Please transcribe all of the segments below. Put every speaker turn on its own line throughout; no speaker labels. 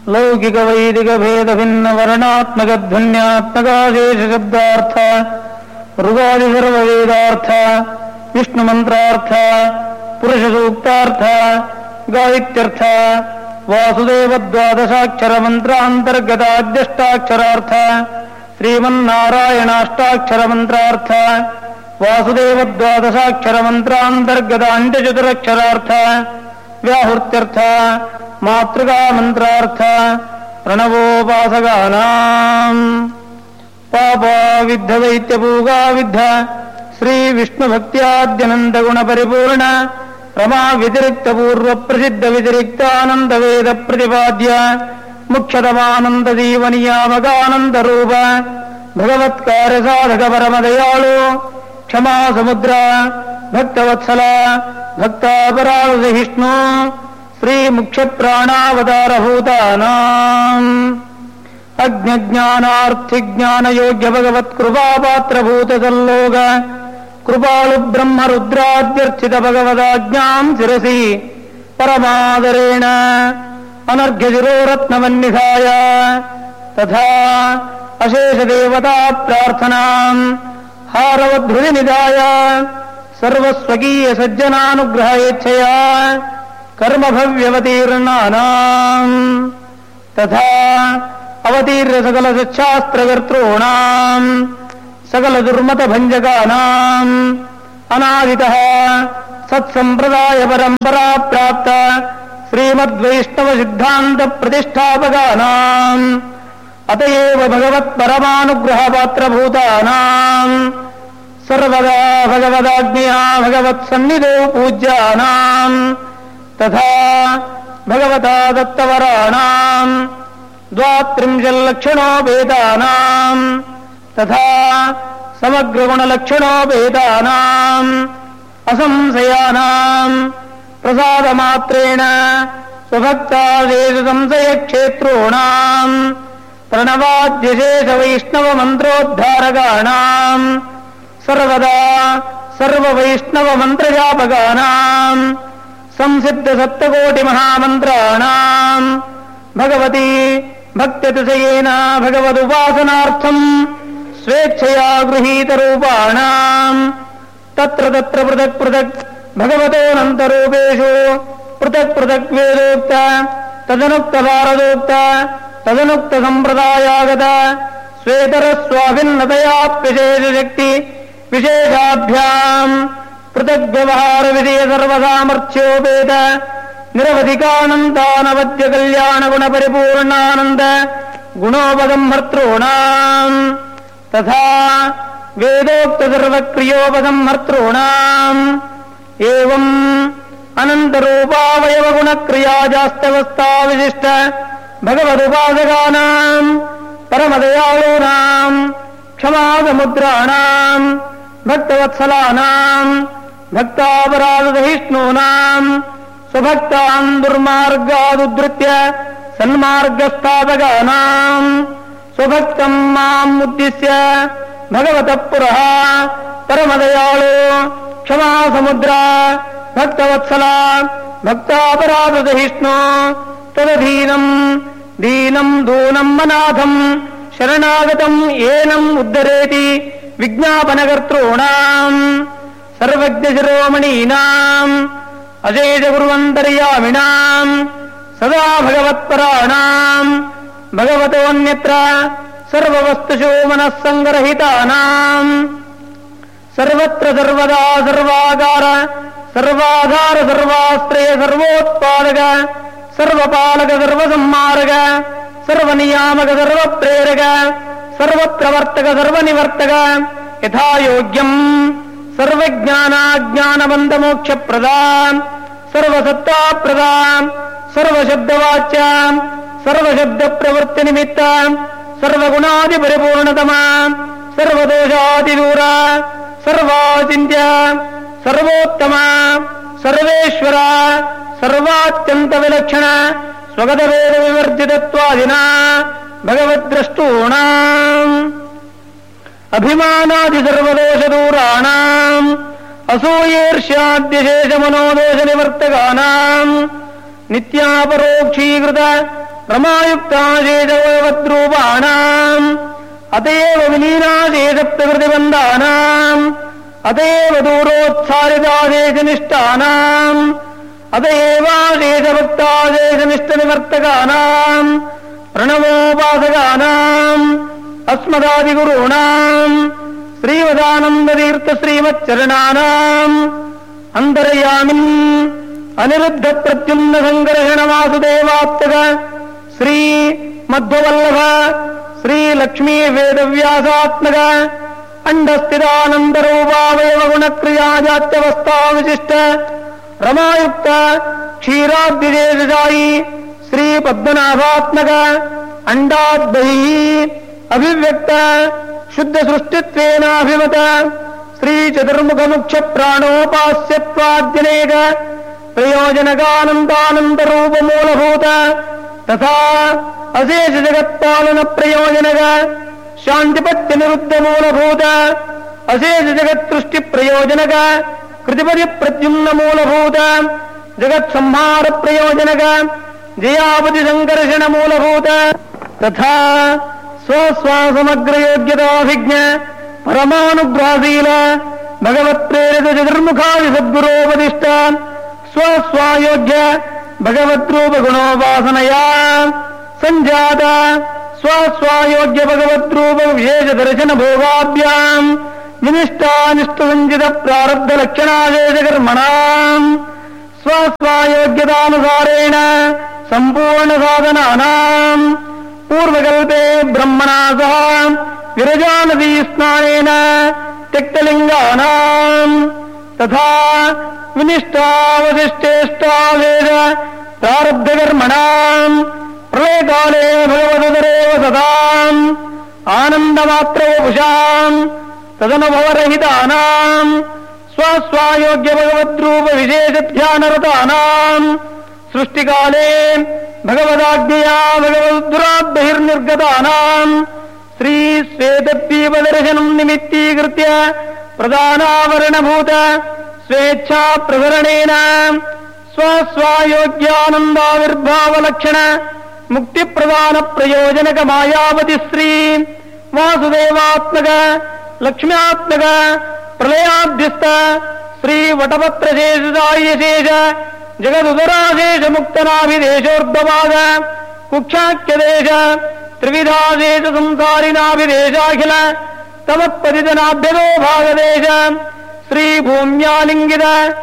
ಲೌಕಿಕ ವೈದಿಕ ಭೇದ ಭಿನ್ನ ವರ್ಣಾತ್ಮಕ ಧ್ವನ್ಯಾತ್ಮಕಾಶೇಷ ಶಬ್ದಾರ್ಥ ಋಗಾದಿ ಸರ್ವವೇದಾರ್ಥ ವಿಷ್ಣು ಮಂತ್ರಾರ್ಥ ಪುರುಷ ಸೂಕ್ತಾರ್ಥ ಗಾಯಿತ್ಯರ್ಥ ವಾಸುದೇವ ದ್ವಾದಶಾಕ್ಷರ ಮಂತ್ರ ಅಂತರ್ಗತ ಅಧ್ಯಷ್ಟಾಕ್ಷರಾರ್ಥ ಶ್ರೀಮನ್ನಾರಾಯಣಾಷ್ಟಾಕ್ಷರ ಮಂತ್ರಾರ್ಥ ವಾಸುದೇವ ದ್ವಾದಶಾಕ್ಷರ ಮಂತ್ರ ಅಂತರ್ಗತ ಅಂತ್ಯಚತುರಕ್ಷರಾರ್ಥ ವ್ಯಾಹೃತ್ಯರ್ಥ ಮಾತೃಕಾ ಮಂತ್ರಾರ್ಥ ಪ್ರಣವೋಪಾಸಗಾನಾಂ ಪಾಪವಿದ್ಧ ದೈತ್ಯಪೂಗಾವಿದ್ಧ ಶ್ರೀ ವಿಷ್ಣು ಭಕ್ತ್ಯಾದ್ಯನಂತ ಗುಣ ಪರಿಪೂರ್ಣ ರಮಾ ವ್ಯತಿರಿಕ್ತ ಪೂರ್ವ ಪ್ರಸಿದ್ಧ ವ್ಯತಿರಿಕ್ತ ಆನಂದ ವೇದ ಪ್ರತಿಪಾದ್ಯ ಮುಖ್ಯತಮಾನಂದ ಜೀವನಿಯಾಮಕಾನಂದ ರೂಪ ಭಗವತ್ಕಾರ್ಯ ಸಾಧಕ ಪರಮದಯಾಳು ಕ್ಷಮಾ ಸಮುದ್ರ ಭಕ್ತವತ್ಸಲ ಭಕ್ತಾಪರಾಧ ಸಹಿಷ್ಣು ಶ್ರೀ ಮುಖ್ಯ ಪ್ರಾಣಾವತಾರ ಭೂತಾನಾಂ ಅಜ್ಞಾನಾರ್ಥಿಜ್ಞಾನ ಯೋಗ್ಯ ಭಗವತ್ ಕೃಪಾಪಾತ್ರಭೂತ ಸಲ್ಲೋಕ ಕೃಪಾಳು ಬ್ರಹ್ಮ ರುದ್ರಾದ್ಯರ್ಚಿತ ಭಗವದಾಜ್ಞಾಂ ಶಿರಸಿ ಪರಮಾದರೇಣ ಅನರ್ಘ್ಯ ಶಿರೋರತ್ನವನ್ನಿಧಾಯ ತಥಾ ಅಶೇಷ ದೇವತಾ ಪ್ರಾರ್ಥನಾಂ ಹಾರವಧೃತಿ ನಿಧಾಯ ಸರ್ವಸ್ವಕೀಯ ಸಜ್ಜನಾನುಗ್ರಹ ಯೇಚ್ಛಯ ಕರ್ಮಭವ್ಯವತೀರ್ಣಾನಾಂ ತಥಾ ಅವತೀರ್ಯ ಸಕಲ ಸಚ್ಛಾಸ್ತ್ರಕರ್ತॄಣಾಂ ಸಕಲ ದುರ್ಮತ ಭಂಜಕಾನಾಂ ಅನಾದಿತಃ ಸತ್ಸಂಪ್ರದಾಯ ಪರಂಪರಾ ಪ್ರಾಪ್ತ ಶ್ರೀಮದ್ವೈಷ್ಣವ ಸಿದ್ಧಾಂತ ಪ್ರತಿಷ್ಠಾಪಕಾನಾಂ ಅತಯೇವ ಭಗವತ್ ಪರಮಾನುಗ್ರಹ ಪಾತ್ರಭೂತಾನಾಂ ಸರ್ವದಾ ಭಗವದಾಜ್ಞೆಯಾ ಭಗವತ್ ಸನ್ನಿಧೋ ಪೂಜ್ಯಾನಾಂ ತಥಾ ಭಗವತಾ ದತ್ತವರಾಣಾಂ ದ್ವಾತ್ರಿಂಶಲ್ಲಕ್ಷಣೋಪೇತಾನಾಂ ತಥಾ ಸಮಗ್ರಗುಣಲಕ್ಷಣೋಪೇತಾನಾಂ ಅಸಂಶಯಾನಾಂ ಪ್ರಸಾದಮಾತ್ರೇಣ ಸ್ವಭಕ್ತಾದೇಶು ಸಂಶಯಕ್ಷೇತ್ರೋಣಾಂ ಪ್ರಣವಾದ್ಯಶೇಷ ವೈಷ್ಣವ ಮಂತ್ರೋದ್ಧಾರಕಾಣಾಂ ಸರ್ವದಾ ಸರ್ವವೈಷ್ಣವ ಮಂತ್ರಜಾಪಕಾನಾಂ ಸಂಸಿದ್ಧ ಸಪ್ತಕೋಟಿ ಮಹಾಮಂತ್ರಾಣಾಂ ಭಗವತಿ ಭಕ್ತ್ಯತಿಶಯೇನ ಭಗವದುಪಾಸನಾರ್ಥಂ ಸ್ವೇಚ್ಛಯಾ ಗೃಹೀತರೂಪಾಣಾಂ ತತ್ರ ತತ್ರ ಪೃಥಕ್ ಪೃಥಕ್ ಭಗವತೋನಂತರೂಪೇಷು ಪೃಥಕ್ ಪೃಥಕ್ ವೇದೋಕ್ತ ತದನುಕ್ತ ಭಾರದೋಕ್ತ ತದನುಕ್ತ ಸಂಪ್ರದಾಯಾಗತ ಸ್ವೇತರ ಸ್ವಾಭಿನ್ನತಯಾಪ್ಯಶೇಷ ಶಕ್ತಿ ವಿಶೇಷಾಭ್ಯಾಂ ಪೃಥಕ್ ವ್ಯವಹಾರ ವಿಷಯ ಸರ್ವಸಾಮರ್ಥ್ಯೋಪೇತ ನಿರವಧಿಕಾನಂದಾನವದ್ಯ ಕಲ್ಯಾಣ ಗುಣ ಪರಿಪೂರ್ಣಾನಂದ ಗುಣೋಪಸಂಹರ್ತॄಣಾಂ ತಥಾ ವೇದೋಕ್ತ ಸರ್ವಕ್ರಿಯೋಪಸಂಹರ್ತॄಣಾಂ ಏವಂ ಅನಂತರೂಪಾವಯವ ಗುಣಕ್ರಿಯಾಜಾಸ್ತವಸ್ಥಾ ವಿಶಿಷ್ಟ ಭಗವದುಪಾಸಕಾನಾಂ ಪರಮದಯಾಳೂನಾಂ ಕ್ಷಮಾಸಮುದ್ರಾಣಾಂ ಭಕ್ತವತ್ಸಲಾನಾಂ ಭಕ್ತಾಪರಾಧಸಹಿಷ್ಣೂನಾಂ ಸ್ವಭಕ್ತಾನ್ ದುರ್ಮಾರ್ಗಾದುದ್ಧೃತ್ಯ ಸನ್ಮಾರ್ಗಸ್ಥಾಪಕಾನಾಂ ಸ್ವಭಕ್ತಂ ಮಾಂ ಉದ್ದಿಶ್ಯ ಭಗವತಃ ಪುರಃ ಪರಮದಯಾಳು ಕ್ಷಮಾ ಸಮುದ್ರ ಭಕ್ತವತ್ಸಲ ಭಕ್ತಾಪರಾಧಸಹಿಷ್ಣು ತದಧೀನಂ ದೀನಂ ದೂನಂ ಅನಾಥಂ ಶರಣಾಗತಂ ಏನಂ ಉದ್ಧರೇತಿ ವಿಜ್ಞಾಪನಕರ್ತॄಣಾಂ ಸರ್ವಜ್ಞ ಶಿರೋಮಣೀನಾಂ ಅಶೇಷ ಗುರುವಂತರ್ಯಾಮಿಣಾಂ ಸದಾ ಭಗವತ್ಪರಾಣಾಂ ಭಗವತೋನ್ಯತ್ರ ಸರ್ವವಸ್ತುಷು ಮನಸ್ಸಂಗರಹಿತಾನಾಂ ಸರ್ವತ್ರ ಸರ್ವದಾ ಸರ್ವಾಗಾರ ಸರ್ವಾಧಾರ ಸರ್ವಾಶ್ರಯ ಸರ್ವೋತ್ಪಾದಕ ಸರ್ವಪಾಲಕ ಸರ್ವಸಂಹಾರಕ ಸರ್ವನಿಯಾಮಕ ಸರ್ವಪ್ರೇರಕ ಸರ್ವಪ್ರವರ್ತಕ ಸರ್ವನಿವರ್ತಕ ಯಥಾಯೋಗ್ಯಂ ಸರ್ವಜ್ಞಾನಾಜ್ಞಾನಬಂಧಮೋಕ್ಷಪ್ರದಾನ್ ಸರ್ವಸತ್ತಾಪ್ರದಾನ್ ಸರ್ವಶಬ್ದವಾಚ್ಯ ಸರ್ವಶಬ್ದಪ್ರವೃತ್ತಿನಿಮಿತ್ತ ಸರ್ವಗುಣಾದಿಪರಿಪೂರ್ಣತಮ ಸರ್ವದೋಷಾದಿದೂರ ಸರ್ವಾಚಿಂತ್ಯ ಸರ್ವೋತ್ತಮ ಸರ್ವೇಶ್ವರ ಸರ್ವಾತ್ಯಂತ ವಿಲಕ್ಷಣ ಸ್ವಗತವೇದ ವಿವರ್ಜಿತತ್ವಾದಿನ ಭಗವದ್ದ್ರಷ್ಟೂಣಾಂ ಅಭಿಮಾನಾದಿ ಸರ್ವದೋಷದೂರಾಣಾಂ ಅಸೂಯೇರ್ಷ್ಯಾದ್ಯಶೇಷ ಮನೋದೋಷ ನಿವರ್ತಕಾನಾಂ ನಿತ್ಯಾಪರೋಕ್ಷೀಕೃತ ರಮಾಯುಕ್ತಾಶೇಷವದ್ರೂಪಾಣಾಂ ಅತೇವ ವಿಲೀನಾಶೇಷಪ್ರಕೃತಿಬಂಧಾನಾಂ ಅತೇವ ದೂರೋತ್ಸಾರಿತಾಶೇಷನಿಷ್ಠಾನಾಂ ಅತೇವಾಶೇಷಭಕ್ತಾಶೇಷನಿಷ್ಠನಿವರ್ತಕಾನಾಂ ಪ್ರಣವೋಪಾಸಕಾನಾಂ ಅಸ್ಮದಾದಿಗುರುಣಾಂ ಶ್ರೀವದಾನಂದತೀರ್ಥ ಶ್ರೀಮಚ್ಚರಣಾನಾಂ ಅಂತರ್ಯಾಮಿನ್ ಅನಿರುದ್ಧ ಪ್ರತ್ಯುಮ್ನ ಸಂಕರ್ಷಣ ವಾಸುದೇವಾತ್ಮಕ ಶ್ರೀ ಮಧ್ವವಲ್ಲಭ ಶ್ರೀ ಲಕ್ಷ್ಮೀ ವೇದವ್ಯಾಸಾತ್ಮಕ ಅಂಡಸ್ಥಿತಾನಂದರೂಪಾವಯವ ಗುಣಕ್ರಿಯಾಜಾತ್ಯವಸ್ಥಾ ವಿಶಿಷ್ಟ ರಮಾಯುಕ್ತ ಕ್ಷೀರಾದ್ವಿಜೇಶಾಯಿ ಶ್ರೀ ಪದ್ಮನಾಭಾತ್ಮಕ ಅಂಡಾದ್ಬಹಿ ಅಭಿವ್ಯಕ್ತ ಶುದ್ಧ ಸೃಷ್ಟಿತ್ವೇನಾಭಿಮತ ಶ್ರೀ ಚತುರ್ಮುಖ ಮುಖ್ಯ ಪ್ರಾಣೋಪಾಸ್ಯತ್ವಾದ್ಯನೇಕ ಪ್ರಯೋಜನಕಾನಂದಾನಂದ ರೂಪ ಮೂಲಭೂತ ತಥಾ ಅಶೇಷ ಜಗತ್ಪಾಲನ ಪ್ರಯೋಜನಕ ಶಾಂತಿಪತ್ಯ ನಿರುದ್ಧ ಮೂಲಭೂತ ಅಶೇಷ ಜಗತ್ಸೃಷ್ಟಿ ಪ್ರಯೋಜನಕ ಕೃತಿಪದಿ ಪ್ರದ್ಯುಮ್ನ ಮೂಲಭೂತ ಜಗತ್ ಸಂಹಾರ ಪ್ರಯೋಜನಕ ಜಯಾಪತಿ ಸಂಕರ್ಷಣ ಮೂಲಭೂತ ತಥಾ ಸ್ವಸ್ವಾಸಮಗ್ರ ಯೋಗ್ಯತಾಭಿಜ್ಞ ಪರಮಾನುಗ್ರಹಶೀಲ ಭಗವತ್ಪ್ರೇರಿತ ಚತುರ್ಮುಖಾದಿ ಸದ್ಗುರೋಪದಿಷ್ಟ ಸ್ವಸ್ವಾಯೋಗ್ಯ ಭಗವದ್ರೂಪ ಗುಣೋಪಾಸನಯ ಸಂಜಾತ ಸ್ವಸ್ವಾಯೋಗ್ಯ ಭಗವದ್ರೂಪ ವಿಶೇಷ ದರ್ಶನ ಭೋಗಾಭ್ಯಾಂ ವಿನಿಷ್ಟಾನಿಷ್ಠ ಸಂಚಿತ ಪ್ರಾರಬ್ಧ ಲಕ್ಷಣಾಶೇಷ ಕರ್ಮಣಾಂ ಸ್ವಸ್ವಾಯೋಗ್ಯತಾನುಸಾರೇಣ ಸಂಪೂರ್ಣ ಸಾಧನಾನಾಂ ಪೂರ್ವಕಲ್ಪೆ ಬ್ರಹ್ಮಣಾ ಸಹ ವಿರಜಾನದೀ ಸ್ನಾನೇನ ತ್ಯಕ್ತಲಿಂಗಾನಾಂ ತಥಾ ವಿನಿಷ್ಟಾವಶಿಷ್ಟೇಷ್ಟಾವೇದ ಪ್ರಾರಬ್ಧಕರ್ಮಣಾಂ ಪ್ರಳಯಕಾಲೇ ಭಗವದರೇವ ಸದಾಂ ಆನಂದಮಾತ್ರವಪುಷಾಂ ತದನುಭವರಹಿತಾನಾಂ ಸ್ವಸ್ವಾಯೋಗ್ಯ ಭಗವದ್ರೂಪ ವಿಶೇಷ ಧ್ಯಾನರತಾನಾಂ ಸೃಷ್ಟಿಕಾಲೇ ಭಗವದಾಜ್ಞೆಯ ಭಗವದ್ದುರಾದ್ಬಹಿರ್ನಿರ್ಗತಾನಾಂ ಶ್ರೀ ಶ್ವೇತದ್ವೀಪದರ್ಶನಂ ನಿಮಿತ್ತೀಕೃತ್ಯ ಪ್ರಧಾನಾವರಣಭೂತ ಸ್ವೇಚ್ಛಾ ಪ್ರಕರಣೇನ ಸ್ವಸ್ವಾಯೋಗ್ಯಾನಂದಾವಿರ್ಭಾವಲಕ್ಷಣ ಮುಕ್ತಿ ಪ್ರದಾನ ಪ್ರಯೋಜನಕ ಮಾಯಾವತಿ ಶ್ರೀ ವಾಸುದೇವಾತ್ಮಕ ಲಕ್ಷ್ಮ್ಯಾತ್ಮಕ ಪ್ರಳಯಾಧ್ಯಸ್ಥ ಶ್ರೀ ವಟಪತ್ರಶೇಷಾಯಶೇಷ ಜಗದುದರಾಶೇಷ ಮುಕ್ತನಾಭಿದೇಶೋರ್ಧವಾದ ಕುಕ್ಷಾಖ್ಯದೇಶ ತ್ರಿವಿಧಾದೇಶ ಸಂಸಾರಿನಾಭಿದೇಶಾಖಿಲ ತಮತ್ಪದಿತನಾಭ್ಯದೋ ಭಾಗದೇಶ ಶ್ರೀ ಭೂಮ್ಯಾಲಿಂಗಿತ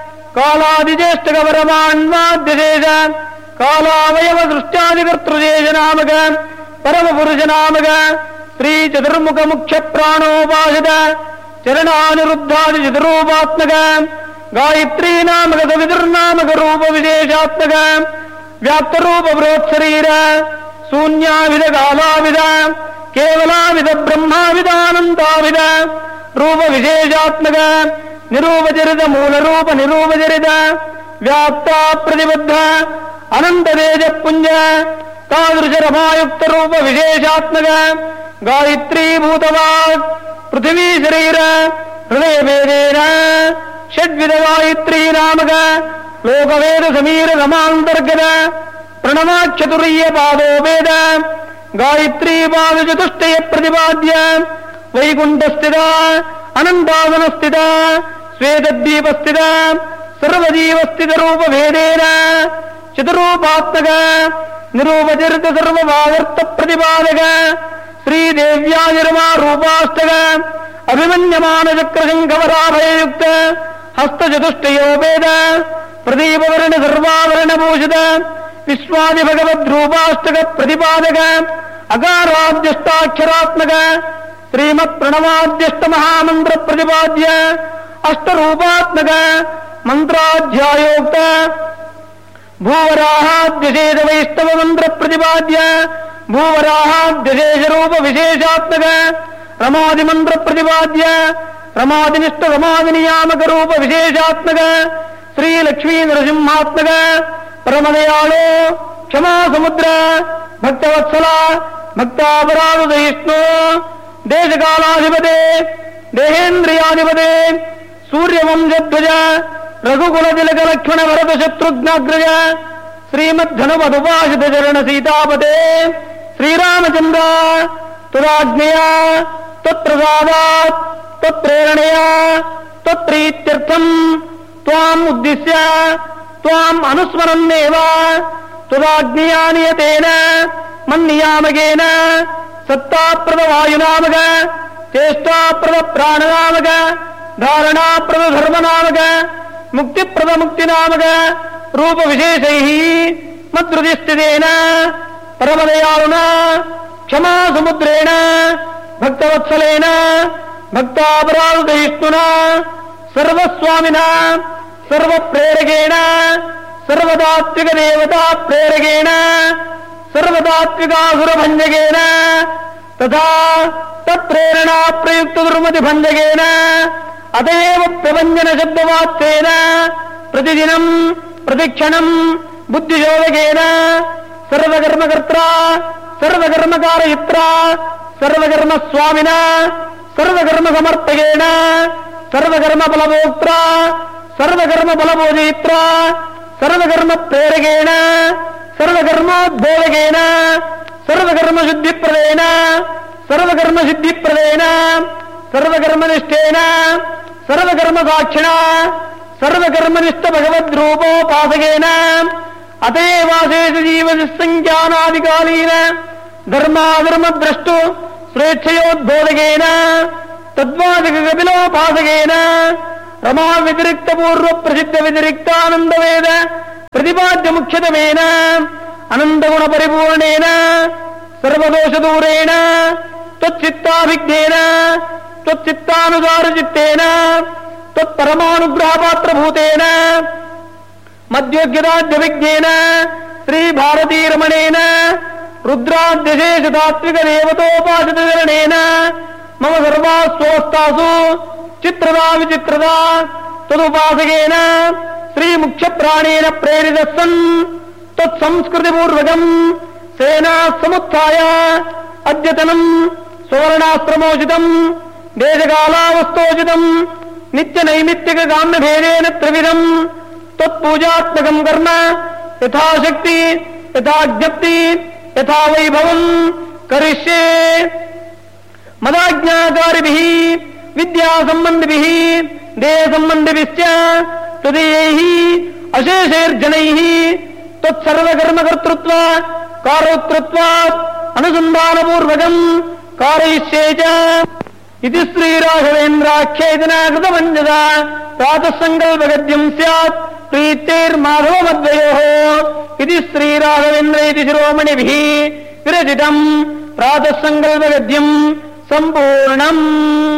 ಕಾಲಾದಿಜ್ಯೇಷ್ಠಗವರಮಾನ್ವಾದ್ಯಶೇಷ ಕಾಲಾವಯವ ಸೃಷ್ಟ್ಯಾದಿಕರ್ತೃಶೇಷ ನಾಮಕ ಪರಮಪುರುಷ ನಾಮಕ ಶ್ರೀ ಚತುರ್ಮುಖ ಮುಖ್ಯ ಪ್ರಾಣೋಪಾಸಿತ ಚರಣಾನಿರುದ್ಧಾದಿ ಚತುರೂಪಾತ್ಮಕ ಗಾಯತ್ರೀ ನಾಮಕ ಸವಿದುರ್ನಾಮಕ ರೂಪ ವಿಶೇಷಾತ್ಮಕ ವ್ಯಾಪ್ತರೂಪ ಬೃಹತ್ಶರೀರ ಶೂನ್ಯಾವಿಧ ಕಾಲಾವಿಧ ಕೇವಲಾವಿಧ ಬ್ರಹ್ಮಾವಿಧಾನಂದಾವಿಧ ರೂಪ ವಿಶೇಷಾತ್ಮಕ ನಿರೂಪಚರಿತ ಮೂಲರೂಪ ನಿರೂಪಚರಿತ ವ್ಯಾಪ್ತ ಪ್ರತಿಬದ್ಧ ಅನಂತ ತೇಜ ಪುಂಜ ತಾದೃಶ ರಮಾಯುಕ್ತ ರೂಪ ವಿಶೇಷಾತ್ಮಕ ಗಾಯತ್ರೀ ಭೂತವಾಗ್ ಪೃಥಿವೀ ಶರೀರ ಹೃದಯ ಭೇದೇನ ಷಡ್ವಿಧ ಗಾಯತ್ರೀ ನಾಮಕ ಲೋಕವೇದ ಸಮೀರ ರಮಾಂತರ್ಗತ ಪ್ರಣವಾಕ್ಷತುರೀಯ ಪಾದೋಪೇದ ಗಾಯತ್ರೀ ಪಾದ ಚತುಷ್ಟಯ ಪ್ರತಿಪಾದ್ಯ ವೈಕುಂಠಸ್ಥಿತ ಅನಂತಾಸನಸ್ಥಿತ ಶ್ವೇತದ್ವೀಪಸ್ಥಿತ ಸರ್ವಜೀವಸ್ಥಿತ ರೂಪ ಭೇದೇನ ಚತುರೂಪಾತ್ಮಕ ನಿರೂಪಚರಿತ ಸರ್ವಭಾಗರ್ಥ ಪ್ರತಿಪಾದಕ ಶ್ರೀದೇವ್ಯಾನಿರ್ಮಾ ರೂಪಾಷ್ಟಕ ಅಭಿಮನ್ಯಮಾನ ಚಕ್ರಶಂಖವರಾಭಯಯುಕ್ತ ಹಸ್ತಚತುಷ್ಟಯೋಪೇದ ಪ್ರದೀಪವರ್ಣ ಸರ್ವಾಭರಣಭೂಷಿತ ವಿಶ್ವಾದಿ ಭಗವದ್ರೂಪಾಷ್ಟಕ ಪ್ರತಿಪಾದಕ ಅಕಾರಾದ್ಯಷ್ಟಾಕ್ಷರಾತ್ಮಕ ಶ್ರೀಮತ್ ಪ್ರಣವಾದ್ಯಷ್ಟ ಮಹಾಮಂತ್ರ ಪ್ರತಿಪಾದ್ಯ ಅಷ್ಟರೂಪಾತ್ಮಕ ಮಂತ್ರಾಧ್ಯಾಯೋಕ್ತ ಭೂವರಾಹಾದ್ಯಶೇಷ ವೈಷ್ಣವ ಮಂತ್ರ ಪ್ರತಿಪಾದ್ಯ ಭೂವರಾಹಾದ್ಯಶೇಷ ರೂಪ ವಿಶೇಷಾತ್ಮಕ ರಮಾದಿ ಮಂತ್ರ ಪ್ರತಿಪಾದ್ಯ ರಮಾದಿನಿಷ್ಠ ರಮಾದಿ ನಿಯಾಮಕ ರೂಪ ವಿಶೇಷಾತ್ಮಕ ಶ್ರೀ ಲಕ್ಷ್ಮೀ ನರಸಿಂಹಾತ್ಮಕ ಪರಮದಯಾಳು ಕ್ಷಮಾ ಸಮುದ್ರ ಭಕ್ತವತ್ಸಲ ಭಕ್ತಾಪರಾಧ ದಹಿಷ್ಣು ದೇಶಕಾಲಾಧಿಪತೆ ದೇಹೇಂದ್ರಿಯಾಧಿಪತೆ ಸೂರ್ಯವಂಶಧ್ವಜ ರಘುಕುಲ ತಿಲಕ ಲಕ್ಷ್ಮಣ ಭರತ ಶತ್ರುಘ್ನಾಗ್ರಜ ಶ್ರೀಮದ್ಧನುಮದುಪಾಸಿತ ಚರಣ ಸೀತಾಪತೆ ಶ್ರೀರಾಮಚಂದ್ರ ತುರಾಜ್ಞೆಯ ತ್ವತ್ಪ್ರಸಾದಾತ್ ತ್ವತ್ಪ್ರೇರಣೆಯ ತ್ವತ್ಪ್ರೀತ್ಯರ್ಥಂ ತ್ವಾಂ ಉದ್ದಿಶ್ಯ ತ್ವಾಂ ಅನುಸ್ಮರನ್ನೇವ ತ್ವದಾಜ್ಞೆಯಾ ನಿಯತೇನ ಮನ್ನಿಯಾಮಕೇನ ಸತ್ತಾಪ್ರದ ವಾಯುನಾಮಕ ಚೇಷ್ಟಾಪ್ರದ ಪ್ರಾಣನಾಮಕ ಧಾರಣಾಪ್ರದ ಧರ್ಮನಾಮಕ ಮುಕ್ತಿಪ್ರದ ಮುಕ್ತಿನಾಮಕ ರೂಪ ವಿಶೇಷೈಃ ಮದ್ರುದಿಸ್ಥಿತೇನ ಪರಮದಯಾಳುನ ಕ್ಷಮಾ ಸಮುದ್ರೇಣ ಭಕ್ತವತ್ಸಲೇನ ಭಕ್ತಾಪರಾಧಯಿಷ್ಣುನ ಸರ್ವಸ್ವಾಮಿನ ಸರ್ವಪ್ರೇರಕೇಣ ಸರ್ವದಾತ್ವಿಕ ದೇವತಾ ಪ್ರೇರಕೇಣ ಸರ್ವದಾತ್ವಿಕಾಸುರಭಂಜಕೇನ ತಥಾ ತತ್ಪ್ರೇರಣಾ ಪ್ರಯುಕ್ತ ದುರ್ಮತಿ ಭಂಜಕೇನ ಅತಯೇವ ಪ್ರಭಂಜನ ಶಬ್ದವಾತ್ಯೇನ ಪ್ರತಿದಿನಂ ಪ್ರತಿಕ್ಷಣಂ ಬುದ್ಧಿಶೋಧಕೇನ ಸರ್ವಕರ್ಮಕರ್ತ ಸರ್ವಕರ್ಮಕಾರಯಿತ್ರ ಸರ್ವಕರ್ಮ ಸ್ವಾಮಿನ ಸರ್ವಕರ್ಮ ಸಮರ್ಥಕೇನ ಸರ್ವಕರ್ಮ ಫಲಭೋಕ್ತ ಸರ್ವಕರ್ಮ ಫಲಭೋಜಯಿತ್ರ ಸರ್ವಕರ್ಮ ಪ್ರೇರಕೇಣ ಸರ್ವಕರ್ಮೋದ್ಬೋಧಕೇನ ಸರ್ವಕರ್ಮ ಶುದ್ಧಿಪ್ರದೇನ ಸರ್ವಕರ್ಮ ಸಿದ್ಧಿಪ್ರದೇನ ಸರ್ವಕರ್ಮನಿಷ್ಠೇನ ಸರ್ವಕರ್ಮ ಸಾಕ್ಷಿಣ ಸರ್ವಕರ್ಮನಿಷ್ಠ ಭಗವದ್ರೂಪೋಪಾಸಕೇನ ಅತೇವಾಶೇಷ ಜೀವಸಂಖ್ಯಾನಾದಿಕಾಲೀನ ಧರ್ಮಾಧರ್ಮದ್ರಷ್ಟು ಸ್ವೇಚ್ಛಯೋದ್ಬೋಧಕೇನ ತದ್ವಾದಕ ಕಪಿಲೋಪಾಸಕೇನ ರಮಾ ವ್ಯತಿರಿಕ್ತ ಪೂರ್ವ ಪ್ರಸಿದ್ಧ ವ್ಯತಿರಿಕ್ತಾನಂದ ವೇದ ಪ್ರತಿಪಾದ್ಯ ಮುಖ್ಯತಮೇನ ಅನಂತಗುಣ ಪರಿಪೂರ್ಣೇನ ಸರ್ವದೋಷ ದೂರೇಣ ತ್ವಚ್ಚಿತ್ತಾಭಿಜ್ಞೇನ ತ್ವಚ್ಚಿತ್ತಾನುಸಾರ ಚಿತ್ತೇನ ತ್ವತ್ಪರಮಾನುಗ್ರಹ ಪಾತ್ರಭೂತೇನ ಮಧ್ಯೋಗ್ಯದಾದ್ಯವಿಜ್ಞೇನ ಶ್ರೀ ಭಾರತೀರಮಣೇನ ರುದ್ರಾದ್ಯಶೇಷ ತಾತ್ವಿಕ ದೇವತೋಪಾಸಿತಚರಣೇನ ಮಮ ಸರ್ವಾಸ್ವಸ್ಥಾಸು ಚಿತ್ರದ ವಿಚಿತ್ರದ ತದುಪಾಸಕೇನ ಶ್ರೀ ಮುಖ್ಯ ಪ್ರಾಣೇನ ಪ್ರೇರಿತ ಸನ್ ತತ್ಸಂಸ್ಕೃತಿಪೂರ್ವಕಂ ಸೇನಾ ಸಮುತ್ಥಾಯ ಅದ್ಯತನಂ ಸುವರ್ಣಾಶ್ರಮೋಚಿತಂ ದೇಶಕಾಲಾವಸ್ಥೋಚಿತಂ ನಿತ್ಯ ನೈಮಿತ್ತಿಕ ಕಾಮ್ಯಭೇದೇನ ತ್ರಿವಿಧಂ ತತ್ಪೂಜಾತ್ಮಕಂ ಕರ್ಮ ಯಥಾಶಕ್ತಿ ಯಥಾಜ್ಞಪ್ತಿ ಯಥಾ ವೈಭವಂ ಕರಿಷ್ಯೆ ಮದಾಜ್ಞಾಕಾರಿಭಿಃ ವಿದ್ಯಾ ಸಂಬಂಧಿಭಿಃ ದೇಹ ಸಂಬಂಧಿಭಿಶ್ಚ ತದೀಯೈಃ ಅಶೇಷೈರ್ಜನೈಃ ತತ್ಸರ್ವಕರ್ಮಕರ್ತೃತ್ವ ಕಾರೋಕ್ತೃತ್ವಾತ್ ಅನುಸಂಧಾನಪೂರ್ವಕಂ कारयिष्ये च इति श्रीराघवेन्द्राख्येतना कृतवञ्जसा प्रातः सङ्कल्पगद्यं स्यात् प्रीत्यैर्माधवमद्वयोः इति श्रीराघवेन्द्र इति शिरोमणिभिः विरचितम् प्रातः सङ्कल्पगद्यं सम्पूर्णम्।